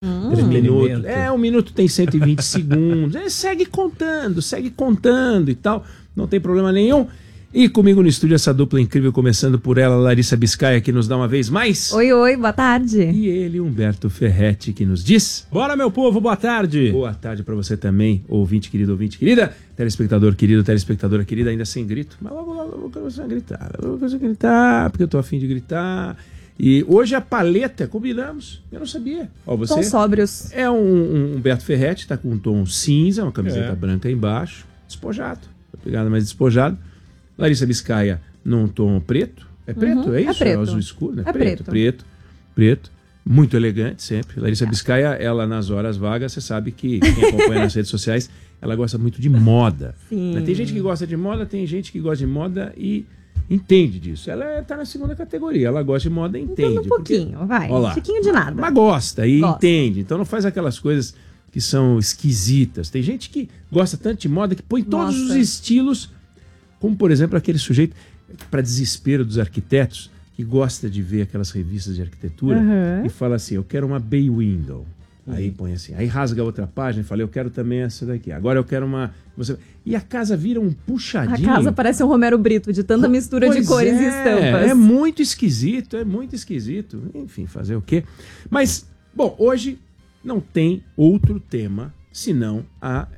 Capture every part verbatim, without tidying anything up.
Hum. Três minutos. É, um minuto tem cento e vinte segundos. É, segue contando, segue contando e tal. Não tem problema nenhum. E comigo no estúdio essa dupla incrível, começando por ela, Larissa Biscaia, que nos dá uma vez mais. Oi, oi, boa tarde. E ele, Humberto Ferretti, que nos diz... Bora, meu povo, boa tarde. Boa tarde pra você também, ouvinte querido, ouvinte querida, telespectador querido, telespectadora querida, ainda sem grito. Mas logo, logo, eu quero você gritar, eu quero você gritar, porque eu tô afim de gritar. E hoje a paleta, combinamos, eu não sabia. Ó, você Tão sóbrios. É um, um Humberto Ferretti, tá com um tom cinza, uma camiseta é. branca embaixo, despojado, pegada mais despojado. Larissa Biscaia num tom preto. É preto? Uhum, é isso? É, preto. É azul escuro? Né? É preto, preto. Preto, preto. Muito elegante sempre. Larissa é. Biscaia, ela nas horas vagas, você sabe que quem acompanha nas redes sociais, ela gosta muito de moda. Sim. Né? Tem gente que gosta de moda, tem gente que gosta de moda e entende disso. Ela está na segunda categoria. Ela gosta de moda e entende. Entende um pouquinho, porque, vai. Ó lá, um pouquinho de nada. Mas gosta e gosta. entende. Então não faz aquelas coisas que são esquisitas. Tem gente que gosta tanto de moda que põe todos Nossa. os estilos, como por exemplo aquele sujeito, para desespero dos arquitetos, que gosta de ver aquelas revistas de arquitetura Uhum. e fala assim, eu quero uma bay window. Uhum. Aí põe assim, aí rasga outra página e fala, eu quero também essa daqui. Agora eu quero uma... Você... E a casa vira um puxadinho. A casa parece um Romero Brito, de tanta mistura pois de cores é, e estampas. É muito esquisito, é muito esquisito. Enfim, fazer o quê? Mas, bom, hoje não tem outro tema senão a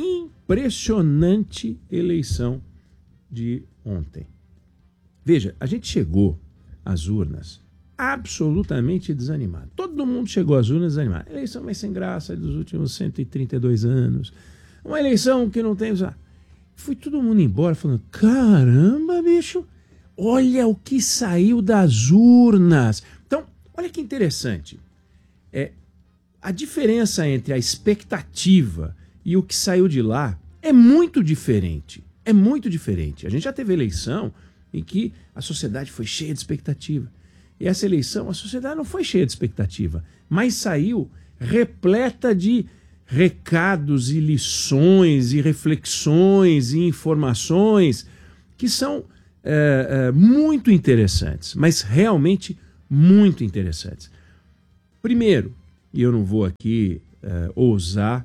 impressionante eleição de ontem. Veja, a gente chegou às urnas absolutamente desanimado. Todo mundo chegou às urnas desanimado. A eleição mais sem graça dos últimos cento e trinta e dois anos. Uma eleição que não tem... Foi todo mundo embora falando, caramba, bicho, olha o que saiu das urnas. Então, olha que interessante. É, a diferença entre a expectativa e o que saiu de lá é muito diferente. É muito diferente. A gente já teve eleição em que a sociedade foi cheia de expectativa. E essa eleição, a sociedade não foi cheia de expectativa, mas saiu repleta de recados e lições e reflexões e informações que são é, é, muito interessantes, mas realmente muito interessantes. Primeiro, e eu não vou aqui é, ousar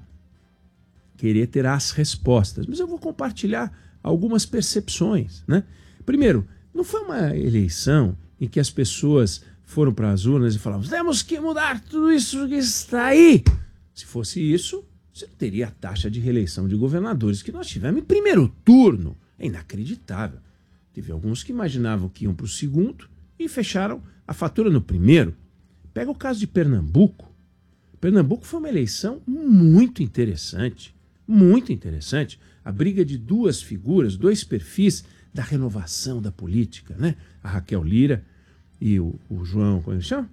querer ter as respostas, mas eu vou compartilhar algumas percepções, né? Primeiro, não foi uma eleição em que as pessoas foram para as urnas e falavam, temos que mudar tudo isso que está aí. Se fosse isso, você não teria a taxa de reeleição de governadores que nós tivemos em primeiro turno. É inacreditável. Teve alguns que imaginavam que iam para o segundo e fecharam a fatura no primeiro. Pega o caso de Pernambuco. Pernambuco foi uma eleição muito interessante. Muito interessante. A briga de duas figuras, dois perfis da renovação da política, né? A Raquel Lira e o, o João, como ele chama?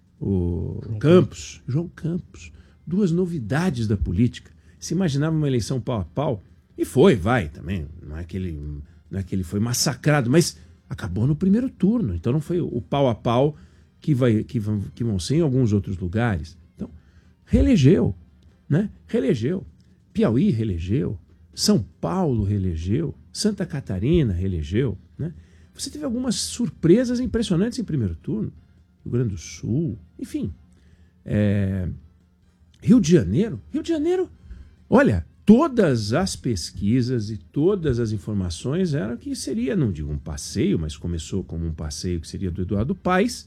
O João Campos. João Campos. Duas novidades da política. Se imaginava uma eleição pau a pau, e foi, vai, também. Não é que ele, não é que ele foi massacrado, mas acabou no primeiro turno. Então não foi o pau a pau que, vai, que, vão, que vão ser em alguns outros lugares. Então, reelegeu, né? Reelegeu. Piauí reelegeu. São Paulo reelegeu. Santa Catarina reelegeu, né? Você teve algumas surpresas impressionantes em primeiro turno. Rio Grande do Sul, enfim. É... Rio de Janeiro. Rio de Janeiro, olha, todas as pesquisas e todas as informações eram que seria, não digo um passeio, mas começou como um passeio que seria do Eduardo Paes.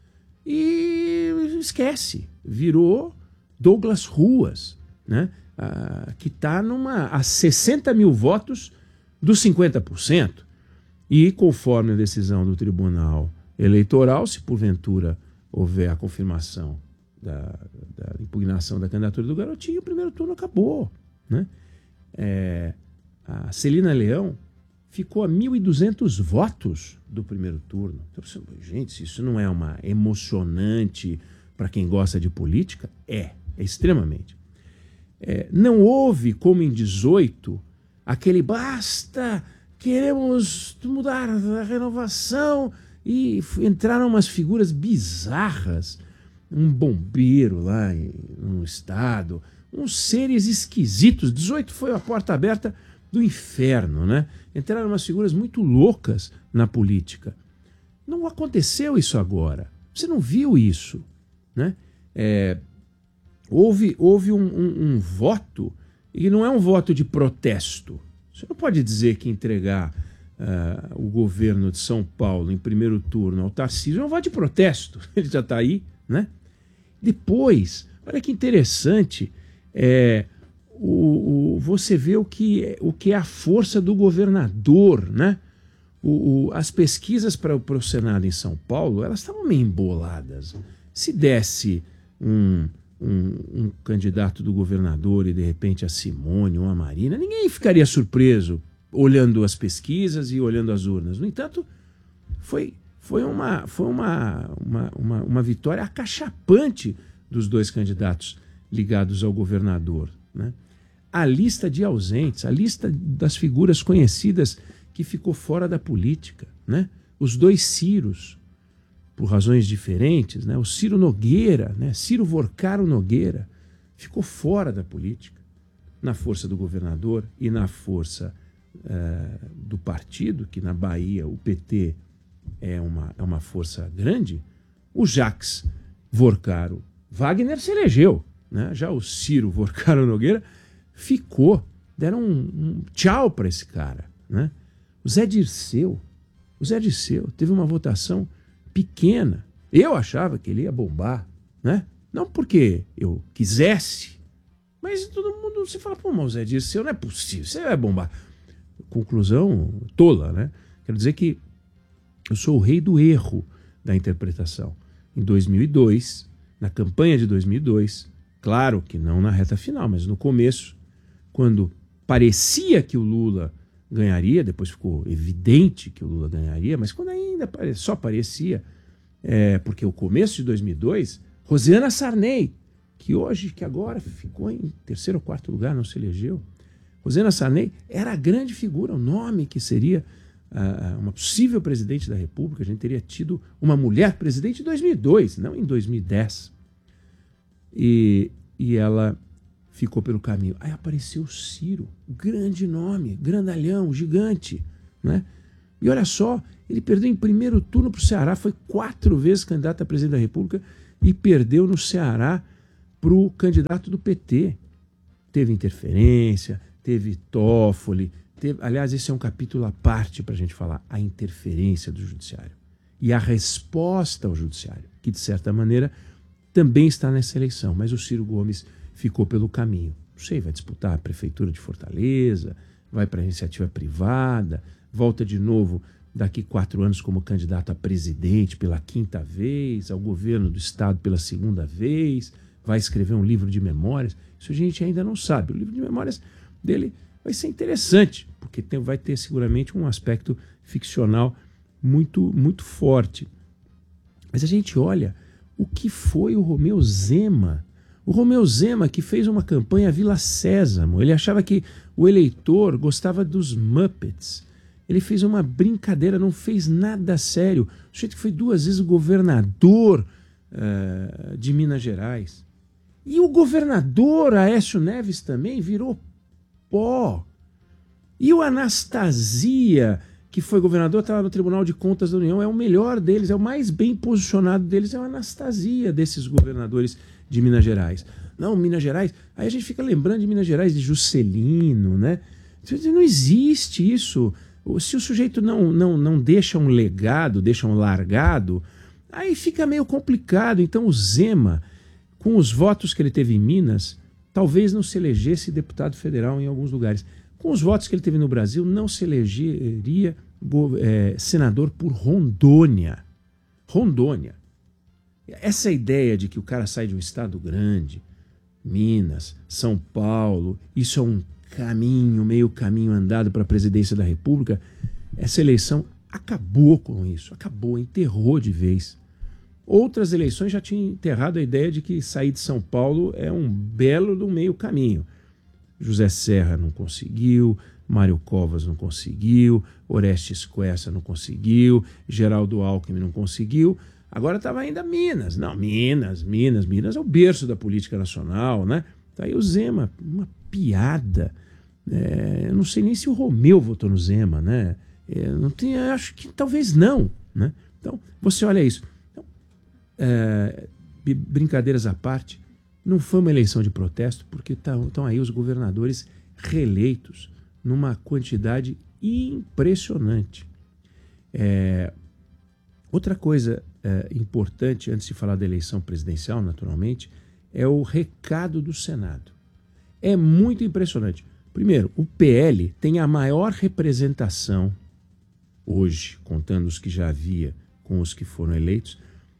E esquece, virou Douglas Ruas, né? Ah, que está numa a sessenta mil votos dos cinquenta por cento. E conforme a decisão do Tribunal Eleitoral, se porventura houver a confirmação da, da impugnação da candidatura do Garotinho, o primeiro turno acabou, né? É, a Celina Leão ficou a mil e duzentos votos do primeiro turno. Então, gente, se isso não é uma emocionante para quem gosta de política, é, é extremamente. É, não houve, como em dezoito, aquele basta, queremos mudar a renovação, e entraram umas figuras bizarras, um bombeiro lá no estado, uns seres esquisitos. dezoito foi a porta aberta do inferno, né? Entraram umas figuras muito loucas na política. Não aconteceu isso agora. Você não viu isso, né? É... houve, houve um, um, um voto, e não é um voto de protesto. Você não pode dizer que entregar uh, o governo de São Paulo em primeiro turno ao Tarcísio é um voto de protesto. Ele já está aí, né? Depois, olha que interessante, é, o, o, você vê o que, é, o que é a força do governador, né? O, o, as pesquisas para o Senado em São Paulo, elas estavam meio emboladas. Se desse um, um, um candidato do governador e de repente a Simone ou a Marina, ninguém ficaria surpreso olhando as pesquisas e olhando as urnas. No entanto, foi, foi, uma, foi uma, uma, uma, uma vitória acachapante dos dois candidatos ligados ao governador, né? A lista de ausentes, a lista das figuras conhecidas que ficou fora da política, né? Os dois Ciros, por razões diferentes, né? O Ciro Nogueira, né? Ciro Vorcaro Nogueira, ficou fora da política, na força do governador e na força uh, do partido, que na Bahia o P T é uma, é uma força grande. O Jacques Vorcaro Wagner se elegeu, né? Já o Ciro Vorcaro Nogueira ficou, deram um, um tchau para esse cara, né? O Zé Dirceu, o Zé Dirceu teve uma votação pequena. Eu achava que ele ia bombar, né? Não porque eu quisesse, mas todo mundo se fala, pô, mas o Zé Dirceu não é possível, você vai bombar. Conclusão tola, né? Quero dizer que eu sou o rei do erro da interpretação. Em dois mil e dois, na campanha de dois mil e dois, claro que não na reta final, mas no começo, quando parecia que o Lula ganharia, depois ficou evidente que o Lula ganharia, mas quando ainda só parecia, é, porque o começo de dois mil e dois, Rosiana Sarney, que hoje, que agora ficou em terceiro ou quarto lugar, não se elegeu, Rosiana Sarney era a grande figura, o nome que seria uh, uma possível presidente da República. A gente teria tido uma mulher presidente em dois mil e dois, não em dois mil e dez. E, e ela ficou pelo caminho. Aí apareceu o Ciro, grande nome, grandalhão, gigante, né? E olha só, ele perdeu em primeiro turno para o Ceará, foi quatro vezes candidato a presidente da República e perdeu no Ceará para o candidato do P T. Teve interferência, teve Toffoli, teve... aliás, esse é um capítulo à parte para a gente falar, a interferência do judiciário e a resposta ao judiciário, que de certa maneira também está nessa eleição, mas o Ciro Gomes ficou pelo caminho. Não sei, vai disputar a prefeitura de Fortaleza, vai para a iniciativa privada, volta de novo daqui quatro anos como candidato a presidente pela quinta vez, ao governo do estado pela segunda vez, vai escrever um livro de memórias. Isso a gente ainda não sabe. O livro de memórias dele vai ser interessante, porque tem, vai ter seguramente um aspecto ficcional muito, muito forte. Mas a gente olha o que foi o Romeu Zema. O Romeu Zema, que fez uma campanha Vila Sésamo, ele achava que o eleitor gostava dos Muppets. Ele fez uma brincadeira, não fez nada sério. O sujeito que foi duas vezes governador uh, de Minas Gerais. E o governador Aécio Neves também virou pó. E o Anastasia, que foi governador, estava no Tribunal de Contas da União, é o melhor deles, é o mais bem posicionado deles, é o Anastasia desses governadores de Minas Gerais. Não, Minas Gerais, aí a gente fica lembrando de Minas Gerais, de Juscelino, né? Não existe isso. Se o sujeito não, não, não deixa um legado, deixa um largado, aí fica meio complicado. Então o Zema, com os votos que ele teve em Minas, talvez não se elegesse deputado federal em alguns lugares. Com os votos que ele teve no Brasil, não se elegeria é, senador por Rondônia. Rondônia. Essa ideia de que o cara sai de um estado grande, Minas, São Paulo, isso é um caminho, meio caminho andado para a presidência da República, essa eleição acabou com isso, acabou, enterrou de vez. Outras eleições já tinham enterrado a ideia de que sair de São Paulo é um belo do meio caminho. José Serra não conseguiu, Mário Covas não conseguiu, Orestes Quercia não conseguiu, Geraldo Alckmin não conseguiu. Agora estava ainda Minas. Não, Minas, Minas, Minas é o berço da política nacional, né? Tá aí o Zema, uma piada. É, eu não sei nem se o Romeu votou no Zema, né? É, não tem, acho que talvez não, né? Então, você olha isso. Então, é, brincadeiras à parte, Não foi uma eleição de protesto, porque estão aí os governadores reeleitos numa quantidade impressionante. É, outra coisa é, importante, antes de falar da eleição presidencial, naturalmente, é o recado do Senado. É muito impressionante. Primeiro, o P L tem a maior representação hoje, contando os que já havia com os que foram eleitos,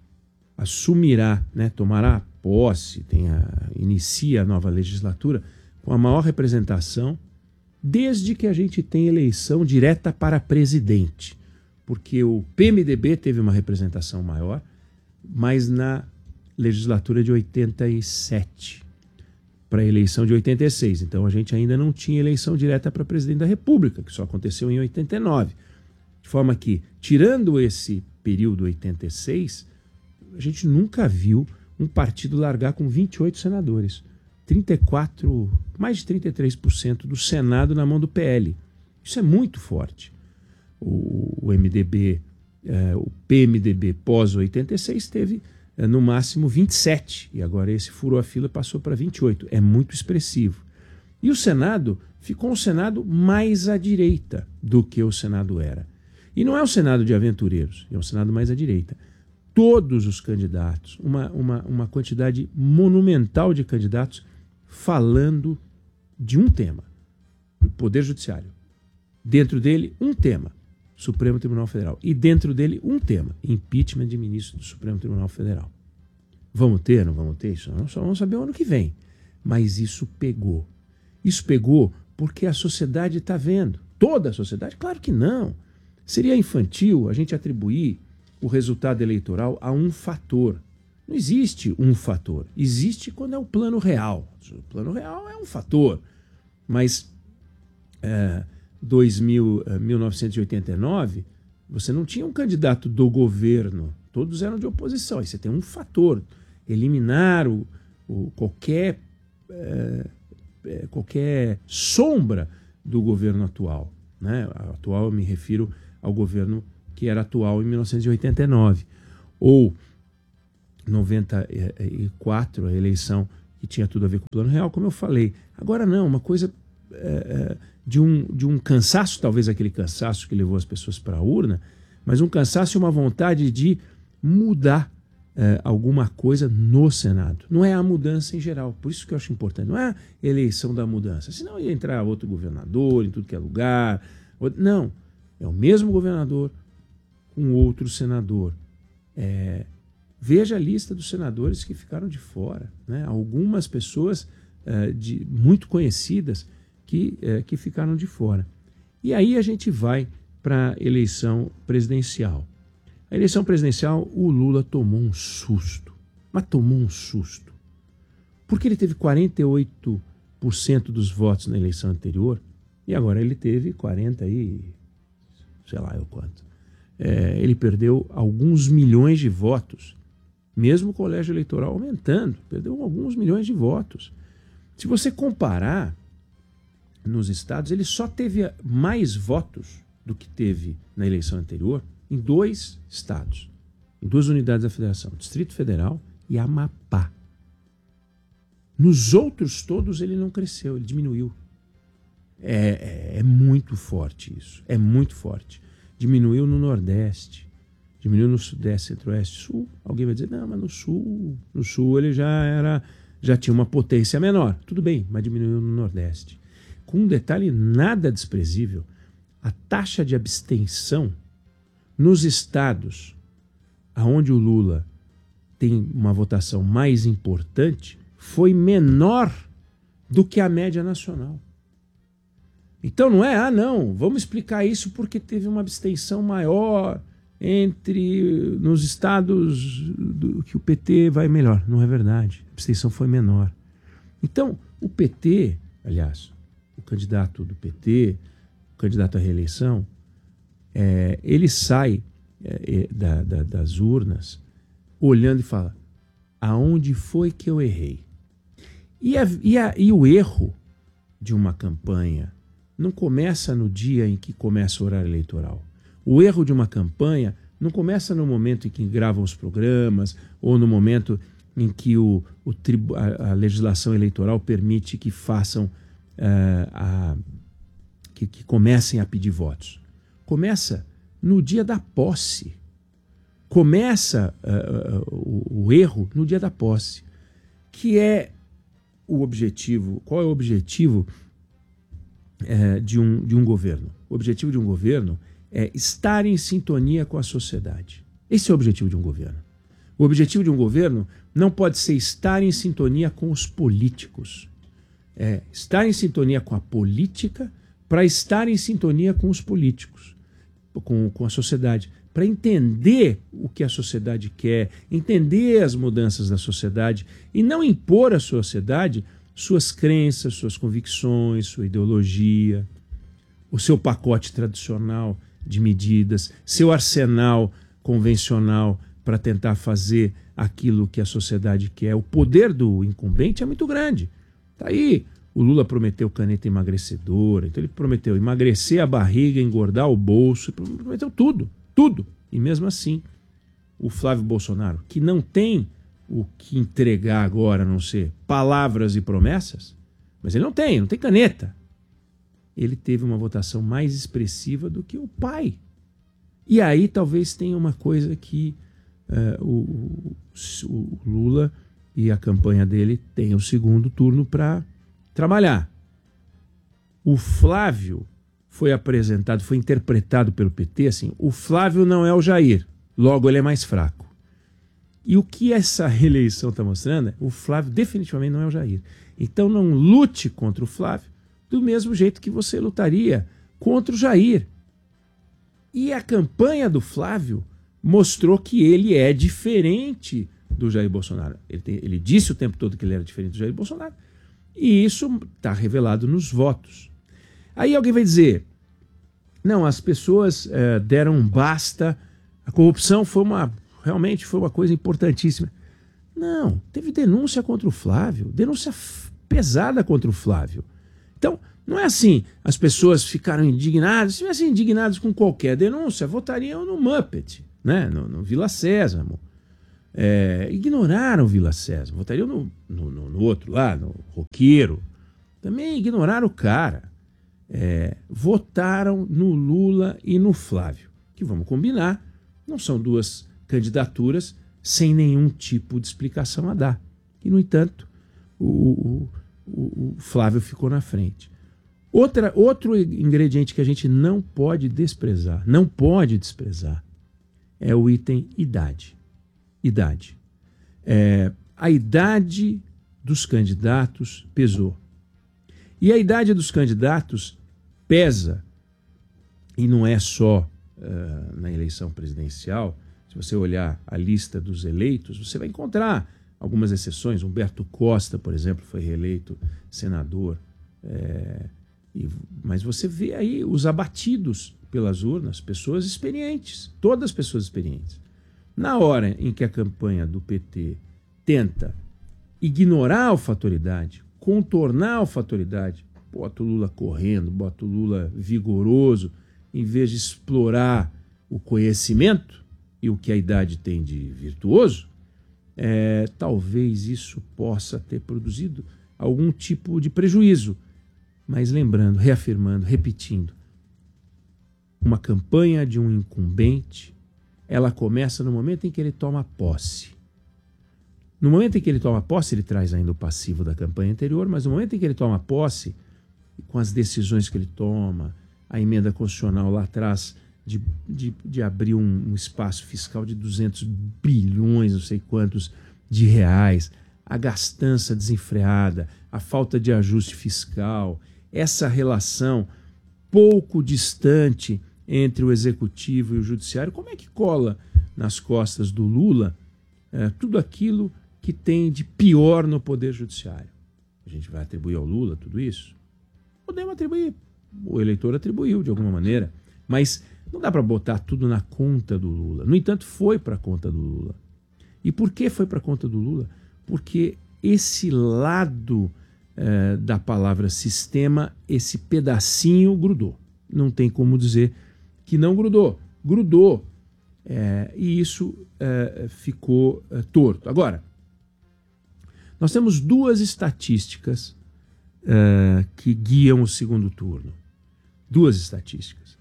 assumirá, né, tomará posse, tem a, inicia a nova legislatura com a maior representação desde que a gente tem eleição direta para presidente. Porque o P M D B teve uma representação maior, mas na legislatura de oitenta e sete, para a eleição de oitenta e seis. Então a gente ainda não tinha eleição direta para presidente da República, que só aconteceu em oitenta e nove. De forma que, tirando esse período oitenta e seis, a gente nunca viu um partido largar com vinte e oito senadores. trinta e quatro, mais de trinta e três por cento do Senado na mão do P L. Isso é muito forte. O, o M D B, eh, o P M D B pós oitenta e seis teve eh, no máximo vinte e sete, e agora esse furou a fila e passou para vinte e oito. É muito expressivo. E o Senado ficou um Senado mais à direita do que o Senado era. E não é um Senado de aventureiros, é um Senado mais à direita. Todos os candidatos, uma, uma, uma quantidade monumental de candidatos falando de um tema, o Poder Judiciário. Dentro dele, um tema, Supremo Tribunal Federal. E dentro dele, um tema, impeachment de ministro do Supremo Tribunal Federal. Vamos ter, não vamos ter? Isso não, só vamos saber o ano que vem. Mas isso pegou. Isso pegou porque a sociedade está vendo. Toda a sociedade? Claro que não. Seria infantil a gente atribuir o resultado eleitoral a um fator. Não existe um fator. Existe quando é o plano real. O plano real é um fator. Mas é, dois mil, mil novecentos e oitenta e nove, você não tinha um candidato do governo. Todos eram de oposição. Aí você tem um fator. Eliminar o, o, qualquer, é, é, qualquer sombra do governo atual. Né? Atual eu me refiro ao governo que era atual em mil novecentos e oitenta e nove. Ou noventa e quatro, a eleição que tinha tudo a ver com o plano real, como eu falei. Agora não, uma coisa é, de, um, de um cansaço, talvez aquele cansaço que levou as pessoas para a urna, mas um cansaço e uma vontade de mudar é, alguma coisa no Senado. Não é a mudança em geral, por isso que eu acho importante. Não é a eleição da mudança, senão ia entrar outro governador em tudo que é lugar. Outro... Não, é o mesmo governador com outro senador. É... Veja a lista dos senadores que ficaram de fora. Né? Algumas pessoas é, de, muito conhecidas que, é, que ficaram de fora. E aí a gente vai para a eleição presidencial. A eleição presidencial, o Lula tomou um susto. Mas tomou um susto. Porque ele teve quarenta e oito por cento dos votos na eleição anterior e agora ele teve quarenta e... sei lá eu quanto. É, ele perdeu alguns milhões de votos. Mesmo o colégio eleitoral aumentando, perdeu alguns milhões de votos. Se você comparar nos estados, ele só teve mais votos do que teve na eleição anterior em dois estados, em duas unidades da federação, Distrito Federal e Amapá. Nos outros todos ele não cresceu, ele diminuiu. É, é, é muito forte isso, é muito forte. Diminuiu no Nordeste, diminuiu no Sudeste, Centro-Oeste, Sul. Alguém vai dizer, não, mas no Sul, no Sul ele já era, já tinha uma potência menor. Tudo bem, mas diminuiu no Nordeste. Com um detalhe nada desprezível, a taxa de abstenção nos estados onde o Lula tem uma votação mais importante foi menor do que a média nacional. Então não é, ah não, vamos explicar isso porque teve uma abstenção maior entre nos estados do, que o P T vai melhor. Não é verdade, a abstenção foi menor. Então o P T, aliás, o candidato do P T, o candidato à reeleição, é, ele sai é, da, da, das urnas olhando e fala, aonde foi que eu errei? E, a, e, a, e o erro de uma campanha não começa no dia em que começa o horário eleitoral. O erro de uma campanha não começa no momento em que gravam os programas ou no momento em que o, o tribu, a, a legislação eleitoral permite que façam, uh, a, que, que comecem a pedir votos. Começa no dia da posse. Começa uh, uh, o, o erro no dia da posse, que é o objetivo. Qual é o objetivo uh, de, um, de um governo? O objetivo de um governo é estar em sintonia com a sociedade. Esse é o objetivo de um governo. O objetivo de um governo não pode ser estar em sintonia com os políticos. É estar em sintonia com a política para estar em sintonia com os políticos, com, com a sociedade, para entender o que a sociedade quer, entender as mudanças da sociedade e não impor à sociedade suas crenças, suas convicções, sua ideologia, o seu pacote tradicional de medidas, seu arsenal convencional para tentar fazer aquilo que a sociedade quer. O poder do incumbente é muito grande. Tá aí, o Lula prometeu caneta emagrecedora, então ele prometeu emagrecer a barriga, engordar o bolso, prometeu tudo, tudo. E mesmo assim, o Flávio Bolsonaro, que não tem o que entregar agora, a não ser palavras e promessas, mas ele não tem, não tem caneta. Ele teve uma votação mais expressiva do que o pai. E aí talvez tenha uma coisa que uh, o, o Lula e a campanha dele tenham o segundo turno para trabalhar. O Flávio foi apresentado, foi interpretado pelo P T assim, o Flávio não é o Jair, logo ele é mais fraco. E o que essa reeleição está mostrando é o Flávio definitivamente não é o Jair. Então não lute contra o Flávio do mesmo jeito que você lutaria contra o Jair. E a campanha do Flávio mostrou que ele é diferente do Jair Bolsonaro. Ele, tem, ele disse o tempo todo que ele era diferente do Jair Bolsonaro. E isso está revelado nos votos. Aí alguém vai dizer, não, as pessoas é, deram um basta, a corrupção foi uma, realmente foi uma coisa importantíssima. Não, teve denúncia contra o Flávio, denúncia pesada contra o Flávio. Então, não é assim, as pessoas ficaram indignadas, se estivessem indignadas com qualquer denúncia, votariam no Muppet, né? no, no Vila Sésamo. É, ignoraram o Vila Sésamo, votariam no, no, no outro lá, no roqueiro. Também ignoraram o cara. É, votaram no Lula e no Flávio, que vamos combinar, não são duas candidaturas sem nenhum tipo de explicação a dar. E, no entanto, o, o, o, o Flávio ficou na frente. Outra, outro ingrediente que a gente não pode desprezar, não pode desprezar, é o item idade. Idade. É, a idade dos candidatos pesou. E a idade dos candidatos pesa, e não é só uh, na eleição presidencial. Se você olhar a lista dos eleitos, você vai encontrar algumas exceções. Humberto Costa, por exemplo, foi reeleito senador. É, e, mas você vê aí os abatidos pelas urnas, pessoas experientes, todas as pessoas experientes. Na hora em que a campanha do P T tenta ignorar a alfatoridade, contornar a alfatoridade, bota o Lula correndo, bota o Lula vigoroso, em vez de explorar o conhecimento e o que a idade tem de virtuoso, é, talvez isso possa ter produzido algum tipo de prejuízo. Mas lembrando, reafirmando, repetindo, uma campanha de um incumbente, ela começa no momento em que ele toma posse. No momento em que ele toma posse, ele traz ainda o passivo da campanha anterior, mas no momento em que ele toma posse, com as decisões que ele toma, a emenda constitucional lá atrás de, de, de abrir um, um espaço fiscal de duzentos bilhões, não sei quantos, de reais, a gastança desenfreada, a falta de ajuste fiscal, essa relação pouco distante entre o executivo e o judiciário, como é que cola nas costas do Lula é, tudo aquilo que tem de pior no poder judiciário? A gente vai atribuir ao Lula tudo isso? Podemos atribuir, o eleitor atribuiu de alguma maneira, mas não dá para botar tudo na conta do Lula. No entanto, foi para a conta do Lula. E por que foi para a conta do Lula? Porque esse lado eh, da palavra sistema, esse pedacinho grudou. Não tem como dizer que não grudou. Grudou. É, e isso é, ficou é, torto. Agora, Nós temos duas estatísticas uh, que guiam o segundo turno. Duas estatísticas.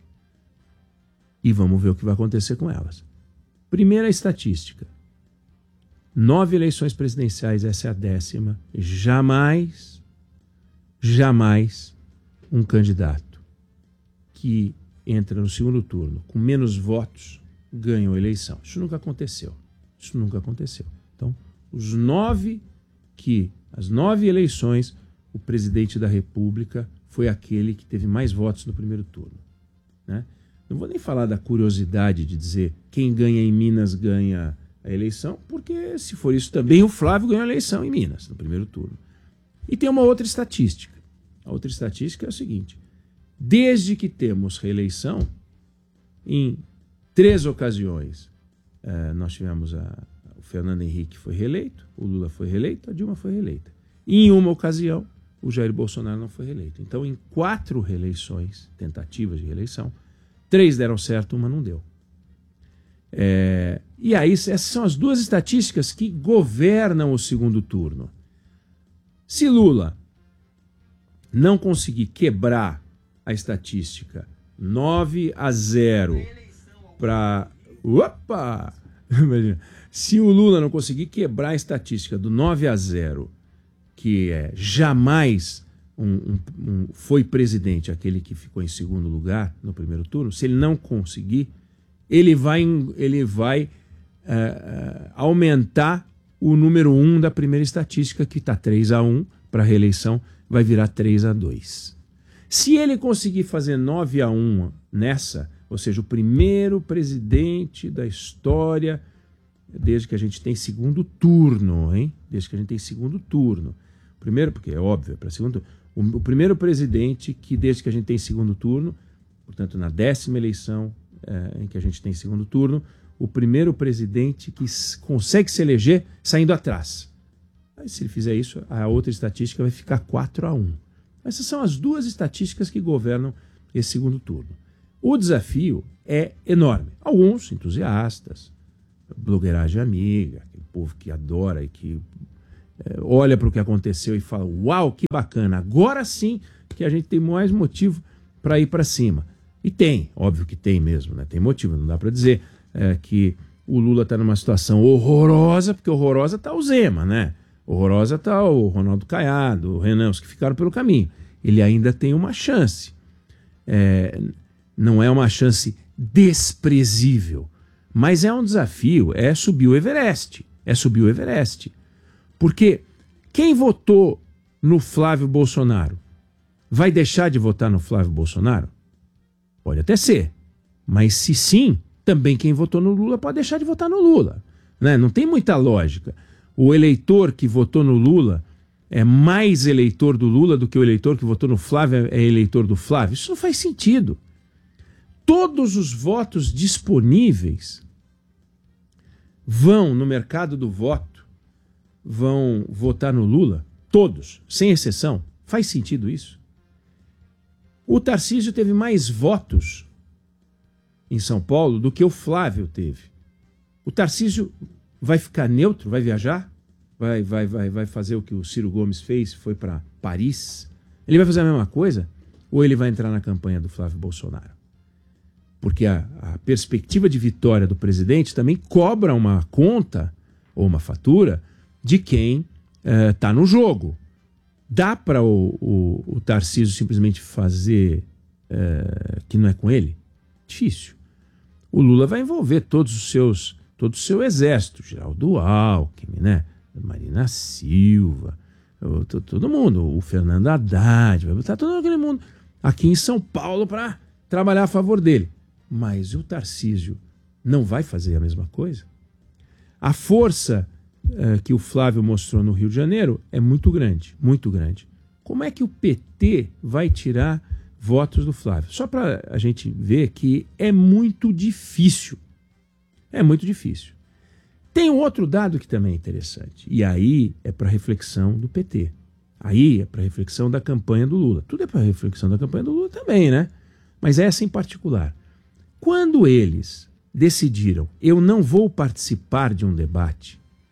E vamos ver o que vai acontecer com elas. Primeira estatística. Nove eleições presidenciais, essa é a décima. Jamais, jamais um candidato que entra no segundo turno com menos votos ganha a eleição. Isso nunca aconteceu. Isso nunca aconteceu. Então, os nove que, as nove eleições, o presidente da República foi aquele que teve mais votos no primeiro turno, né? Não vou nem falar da curiosidade de dizer quem ganha em Minas ganha a eleição, porque se for isso também o Flávio ganhou a eleição em Minas, no primeiro turno. E tem uma outra estatística. A outra estatística é o seguinte: desde que temos reeleição, em três ocasiões, eh, nós tivemos a, o Fernando Henrique foi reeleito, o Lula foi reeleito, a Dilma foi reeleita. E em uma ocasião, o Jair Bolsonaro não foi reeleito. Então, em quatro reeleições, tentativas de reeleição, três deram certo, uma não deu. É, e aí, essas são as duas estatísticas que governam o segundo turno. Se Lula não conseguir quebrar a estatística nove a zero para... Opa! Se o Lula não conseguir quebrar a estatística do nove a zero, que é jamais um, um, um, foi presidente aquele que ficou em segundo lugar no primeiro turno, se ele não conseguir, ele vai, ele vai uh, uh, aumentar o número um da primeira estatística, que está três a um para a reeleição, vai virar três a dois. Se ele conseguir fazer nove a um nessa, ou seja, o primeiro presidente da história, desde que a gente tem segundo turno, hein? Desde que a gente tem segundo turno. Primeiro, porque é óbvio, é para segundo o, o primeiro presidente que, desde que a gente tem segundo turno, portanto, na décima eleição é, em que a gente tem segundo turno, o primeiro presidente que consegue se eleger saindo atrás. Aí, se ele fizer isso, a outra estatística vai ficar quatro a um. Essas são as duas estatísticas que governam esse segundo turno. O desafio é enorme. Alguns entusiastas, blogueiragem amiga, aquele povo que adora e que é, olha para o que aconteceu e fala: uau, que bacana, agora sim que a gente tem mais motivo para ir para cima. E tem, óbvio que tem mesmo, né? Tem motivo, não dá para dizer é, que o Lula está numa situação horrorosa, porque horrorosa está o Zema, né? Horrorosa está o Ronaldo Caiado, o Renan, os que ficaram pelo caminho. Ele ainda tem uma chance. É, não é uma chance desprezível, mas é um desafio, é subir o Everest. É subir o Everest. Porque quem votou no Flávio Bolsonaro vai deixar de votar no Flávio Bolsonaro? Pode até ser. Mas se sim, também quem votou no Lula pode deixar de votar no Lula, né? Não tem muita lógica. O eleitor que votou no Lula é mais eleitor do Lula do que o eleitor que votou no Flávio é eleitor do Flávio. Isso não faz sentido. Todos os votos disponíveis vão no mercado do voto, vão votar no Lula, todos, sem exceção. Faz sentido isso? O Tarcísio teve mais votos em São Paulo do que o Flávio teve. O Tarcísio vai ficar neutro, vai viajar, vai, vai, vai, vai fazer o que o Ciro Gomes fez, foi para Paris. Ele vai fazer a mesma coisa? Ou ele vai entrar na campanha do Flávio Bolsonaro? Porque a, a perspectiva de vitória do presidente também cobra uma conta ou uma fatura de quem está uh, no jogo. Dá para o, o, o Tarcísio simplesmente fazer uh, que não é com ele? Difícil. O Lula vai envolver todos os seus, todo o seu exército, Geraldo Alckmin, né? Marina Silva, o, todo mundo, o Fernando Haddad, vai botar todo aquele mundo aqui em São Paulo para trabalhar a favor dele. Mas o Tarcísio não vai fazer a mesma coisa? A força uh, que o Flávio mostrou no Rio de Janeiro é muito grande, muito grande. Como é que o P T vai tirar votos do Flávio? Só para a gente ver que é muito difícil. É muito difícil. Tem um outro dado que também é interessante. E aí é para reflexão do P T. Aí é para reflexão da campanha do Lula. Tudo é para reflexão da campanha do Lula também, né? Mas essa em particular. Quando eles decidiram, eu não vou participar de um debate,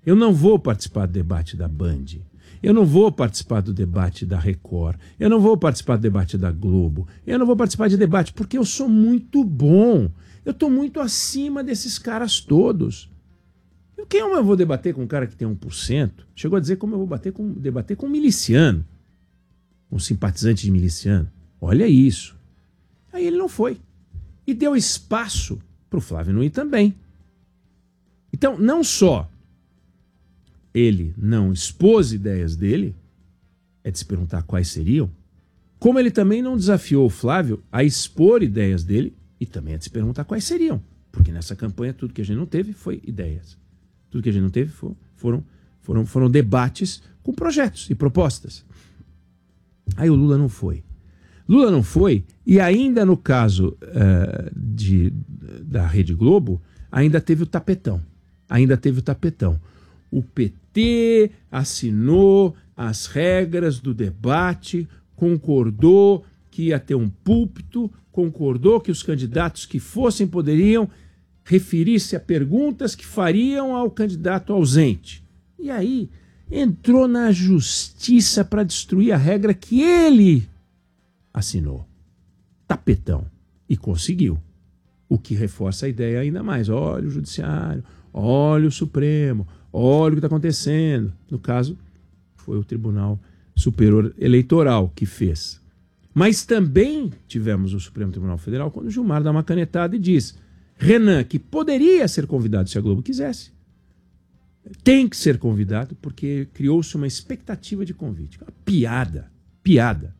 Eu não vou participar do debate da Band. Eu não vou participar do debate da Record. Eu não vou participar do debate da Globo. Eu não vou participar de debate porque eu sou muito bom. Eu estou muito acima desses caras todos. E quem eu vou debater com um cara que tem um por cento? Chegou a dizer como eu vou bater com, debater com um miliciano. Um simpatizante de miliciano. Olha isso. Aí ele não foi. E deu espaço para o Flávio não ir também. Então, não só ele não expôs ideias dele, é de se perguntar quais seriam, como ele também não desafiou o Flávio a expor ideias dele, e também é de se perguntar quais seriam. Porque nessa campanha tudo que a gente não teve foi ideias. Tudo que a gente não teve foram, foram, foram, foram debates com projetos e propostas. Aí o Lula não foi. Lula não foi, e ainda no caso uh, de, da Rede Globo, ainda teve o tapetão. Ainda teve o tapetão. O P T assinou as regras do debate, concordou que ia ter um púlpito, concordou que os candidatos que fossem poderiam referir-se a perguntas que fariam ao candidato ausente. E aí entrou na justiça para destruir a regra que ele assinou. Tapetão. E conseguiu. O que reforça a ideia ainda mais. Olha o judiciário, olha o Supremo, olha o que está acontecendo. No caso, foi o Tribunal Superior Eleitoral que fez. Mas também tivemos o Supremo Tribunal Federal quando o Gilmar dá uma canetada e diz: Renan, que poderia ser convidado se a Globo quisesse, tem que ser convidado porque criou-se uma expectativa de convite. Uma piada, piada.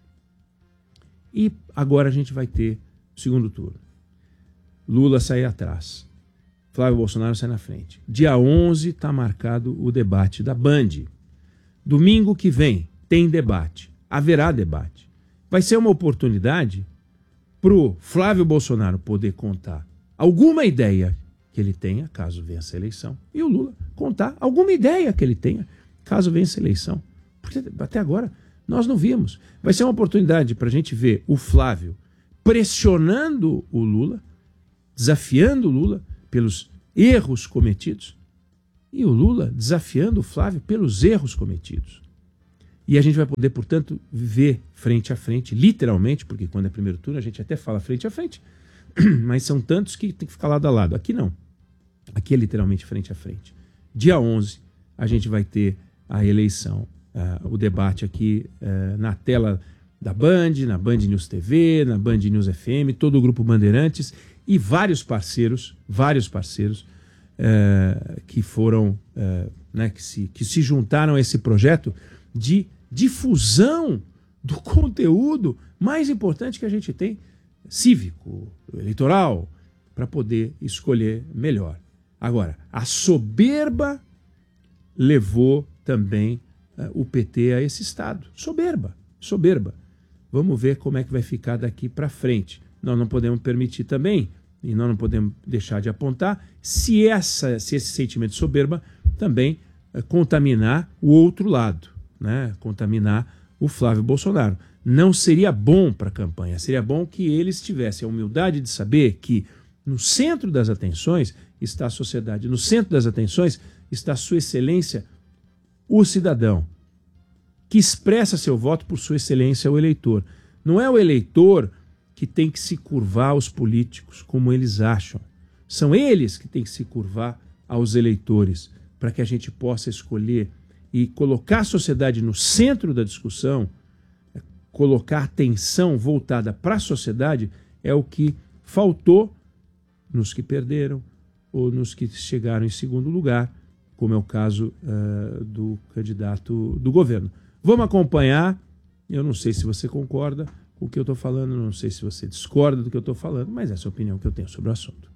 E agora a gente vai ter o segundo turno. Lula sai atrás. Flávio Bolsonaro sai na frente. Dia onze está marcado o debate da Band. Domingo que vem tem debate. Haverá debate. Vai ser uma oportunidade para o Flávio Bolsonaro poder contar alguma ideia que ele tenha, caso vença a eleição, e o Lula contar alguma ideia que ele tenha, caso vença a eleição. Porque até agora nós não vimos. Vai ser uma oportunidade para a gente ver o Flávio pressionando o Lula, desafiando o Lula pelos erros cometidos, e o Lula desafiando o Flávio pelos erros cometidos. E a gente vai poder, portanto, ver frente a frente, literalmente, porque quando é primeiro turno a gente até fala frente a frente, mas são tantos que tem que ficar lado a lado. Aqui não. Aqui é literalmente frente a frente. Dia onze a gente vai ter a eleição, uh, o debate aqui uh, na tela da Band, na Band News T V, na Band News F M, todo o Grupo Bandeirantes e vários parceiros, vários parceiros uh, que foram, uh, né, que se, que se juntaram a esse projeto de difusão do conteúdo mais importante que a gente tem, cívico, eleitoral, para poder escolher melhor. Agora, a soberba levou também uh, o P T a esse estado. Soberba, soberba. Vamos ver como é que vai ficar daqui para frente. Nós não podemos permitir também, e nós não podemos deixar de apontar, se, essa, se esse sentimento de soberba também uh, contaminar o outro lado, né? Contaminar o Flávio Bolsonaro. Não seria bom para a campanha, seria bom que eles tivessem a humildade de saber que no centro das atenções está a sociedade, no centro das atenções está Sua Excelência, o cidadão, que expressa seu voto por Sua Excelência, o eleitor. Não é o eleitor que tem que se curvar aos políticos, como eles acham. São eles que têm que se curvar aos eleitores, para que a gente possa escolher e colocar a sociedade no centro da discussão. Colocar atenção voltada para a sociedade é o que faltou nos que perderam ou nos que chegaram em segundo lugar, como é o caso uh, do candidato do governo. Vamos acompanhar. Eu não sei se você concorda com o que eu estou falando, não sei se você discorda do que eu estou falando, mas essa é a opinião que eu tenho sobre o assunto.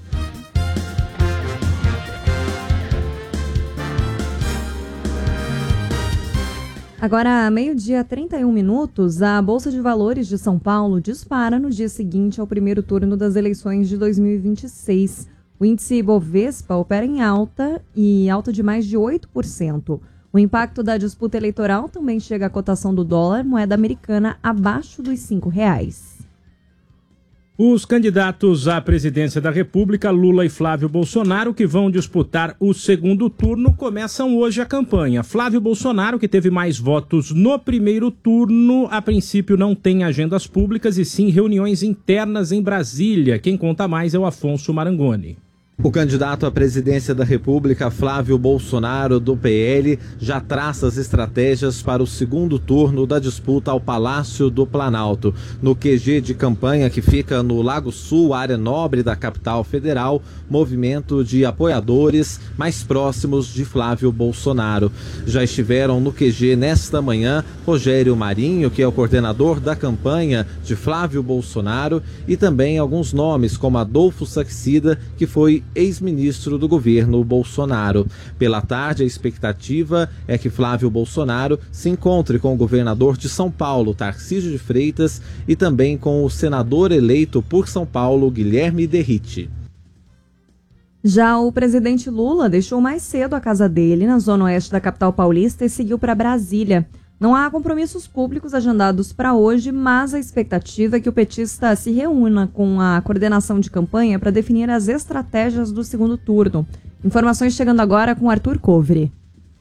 Agora, meio-dia, trinta e um minutos, a Bolsa de Valores de São Paulo dispara no dia seguinte ao primeiro turno das eleições de dois mil e vinte e seis. O índice Bovespa opera em alta e alta de mais de oito por cento. O impacto da disputa eleitoral também chega à cotação do dólar, moeda americana, abaixo dos cinco reais. Os candidatos à presidência da República, Lula e Flávio Bolsonaro, que vão disputar o segundo turno, começam hoje a campanha. Flávio Bolsonaro, que teve mais votos no primeiro turno, a princípio não tem agendas públicas e sim reuniões internas em Brasília. Quem conta mais é o Afonso Marangoni. O candidato à presidência da República, Flávio Bolsonaro, do P L, já traça as estratégias para o segundo turno da disputa ao Palácio do Planalto. No Q G de campanha, que fica no Lago Sul, área nobre da capital federal, movimento de apoiadores mais próximos de Flávio Bolsonaro. Já estiveram no Q G nesta manhã Rogério Marinho, que é o coordenador da campanha de Flávio Bolsonaro, e também alguns nomes como Adolfo Saxida, que foi ex-ministro do governo Bolsonaro. Pela tarde, a expectativa é que Flávio Bolsonaro se encontre com o governador de São Paulo, Tarcísio de Freitas, e também com o senador eleito por São Paulo, Guilherme Derrite. Já o presidente Lula deixou mais cedo a casa dele na zona oeste da capital paulista e seguiu para Brasília. Não há compromissos públicos agendados para hoje, mas a expectativa é que o petista se reúna com a coordenação de campanha para definir as estratégias do segundo turno. Informações chegando agora com Arthur Covre.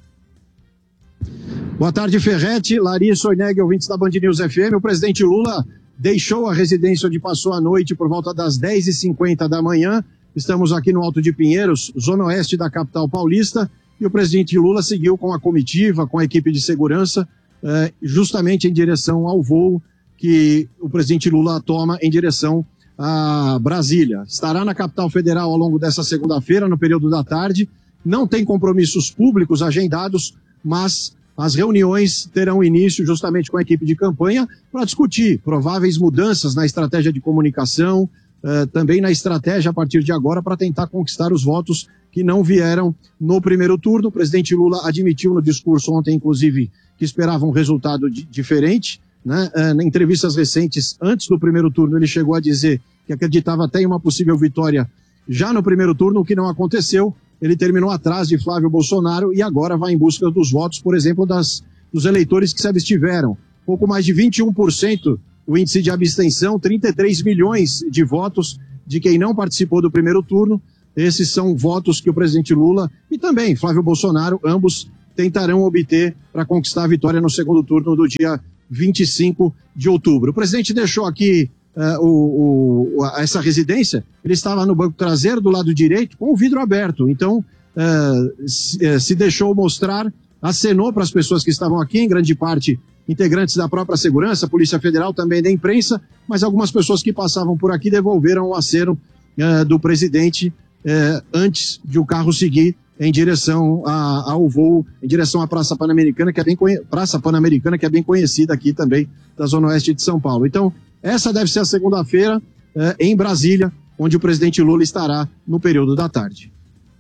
Boa tarde, Ferretti, Larissa Oineg, ouvintes da Band News F M. O presidente Lula deixou a residência onde passou a noite por volta das dez e cinquenta da manhã. Estamos aqui no Alto de Pinheiros, zona oeste da capital paulista, e o presidente Lula seguiu com a comitiva, com a equipe de segurança, É, justamente em direção ao voo que o presidente Lula toma em direção a Brasília. Estará na capital federal ao longo dessa segunda-feira, no período da tarde. Não tem compromissos públicos agendados, mas as reuniões terão início justamente com a equipe de campanha para discutir prováveis mudanças na estratégia de comunicação, eh, também na estratégia a partir de agora para tentar conquistar os votos que não vieram no primeiro turno. O presidente Lula admitiu no discurso ontem, inclusive, que esperava um resultado di- diferente, né? Eh, em entrevistas recentes, antes do primeiro turno, ele chegou a dizer que acreditava até em uma possível vitória já no primeiro turno, o que não aconteceu. Ele terminou atrás de Flávio Bolsonaro e agora vai em busca dos votos, por exemplo, das, dos eleitores que se abstiveram. Pouco mais de vinte e um por cento o índice de abstenção, trinta e três milhões de votos de quem não participou do primeiro turno. Esses são votos que o presidente Lula e também Flávio Bolsonaro, ambos tentarão obter para conquistar a vitória no segundo turno do dia vinte e cinco de outubro. O presidente deixou aqui uh, o, o, essa residência, ele estava no banco traseiro do lado direito com o vidro aberto, então uh, se, uh, se deixou mostrar, acenou para as pessoas que estavam aqui, em grande parte integrantes da própria segurança, Polícia Federal, também da imprensa, mas algumas pessoas que passavam por aqui devolveram o aceno uh, do presidente uh, antes de o carro seguir em direção a, ao voo, em direção à Praça Pan-Americana, que é bem conhe... Praça Pan-Americana, que é bem conhecida aqui também, da Zona Oeste de São Paulo. Então, essa deve ser a segunda-feira, eh, em Brasília, onde o presidente Lula estará no período da tarde.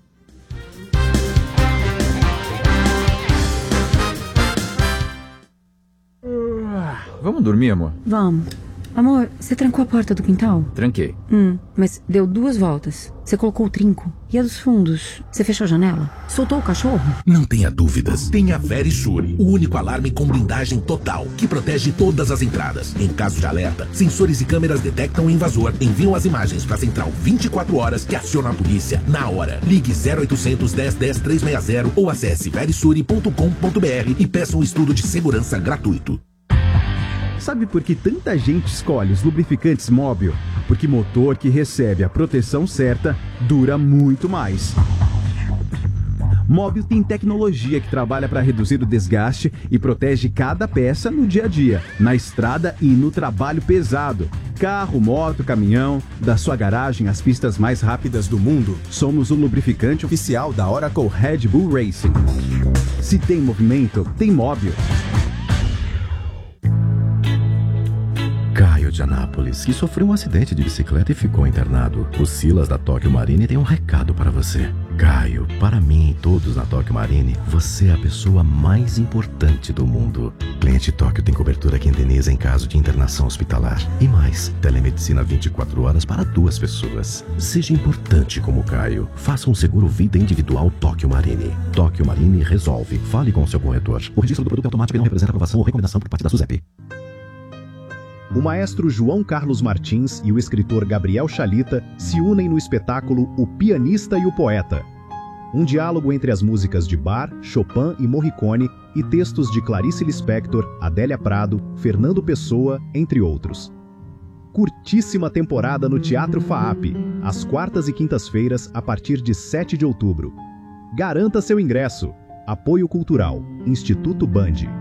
Vamos dormir, amor? Vamos. Amor, você trancou a porta do quintal? Tranquei. Hum, mas deu duas voltas. Você colocou o trinco. E a dos fundos? Você fechou a janela? Soltou o cachorro? Não tenha dúvidas. Tenha Verisure, o único alarme com blindagem total, que protege todas as entradas. Em caso de alerta, sensores e câmeras detectam o invasor, enviam as imagens para a central vinte e quatro horas, que aciona a polícia na hora. Ligue zero oitocentos, dez, dez, trezentos e sessenta ou acesse verisure ponto com ponto b r e peça um estudo de segurança gratuito. Sabe por que tanta gente escolhe os lubrificantes Móbil? Porque motor que recebe a proteção certa dura muito mais. Móbil tem tecnologia que trabalha para reduzir o desgaste e protege cada peça no dia a dia, na estrada e no trabalho pesado. Carro, moto, caminhão, da sua garagem às pistas mais rápidas do mundo, somos o lubrificante oficial da Oracle Red Bull Racing. Se tem movimento, tem Móbil. Caio de Anápolis, que sofreu um acidente de bicicleta e ficou internado. O Silas da Tóquio Marine tem um recado para você. Caio, para mim e todos na Tóquio Marine, você é a pessoa mais importante do mundo. Cliente Tóquio tem cobertura que indeniza em caso de internação hospitalar. E mais, telemedicina vinte e quatro horas para duas pessoas. Seja importante como Caio. Faça um seguro vida individual Tóquio Marine. Tóquio Marine resolve. Fale com o seu corretor. O registro do produto é automático e não representa aprovação ou recomendação por parte da SUSEP. o maestro João Carlos Martins e o escritor Gabriel Chalita se unem no espetáculo O Pianista e o Poeta. Um diálogo entre as músicas de Bach, Chopin e Morricone e textos de Clarice Lispector, Adélia Prado, Fernando Pessoa, entre outros. Curtíssima temporada no Teatro FAAP, às quartas e quintas-feiras a partir de sete de outubro. Garanta seu ingresso. Apoio Cultural, Instituto Band.